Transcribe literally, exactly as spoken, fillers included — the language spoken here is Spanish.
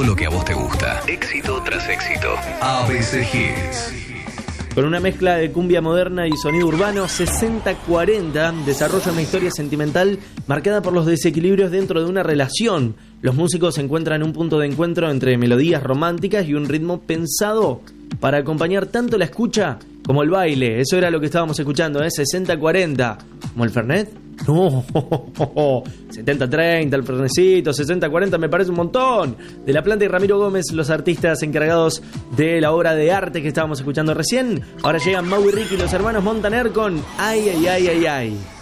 lo que a vos te gusta. Éxito tras éxito. A B C Hits. Con una mezcla de cumbia moderna y sonido urbano, sesenta cuarenta desarrolla una historia sentimental marcada por los desequilibrios dentro de una relación. Los músicos encuentran un punto de encuentro entre melodías románticas y un ritmo pensado para acompañar tanto la escucha como el baile. Eso era lo que estábamos escuchando, ¿eh? sesenta cuarenta. ¿Como el Fernet? No, setenta treinta el Fernecito, sesenta cuarenta me parece un montón. De La Planta y Ramiro Gómez, los artistas encargados de la obra de arte que estábamos escuchando recién. Ahora llegan Mau y Ricky, los hermanos Montaner, con Ay, ay, ay, ay, ay.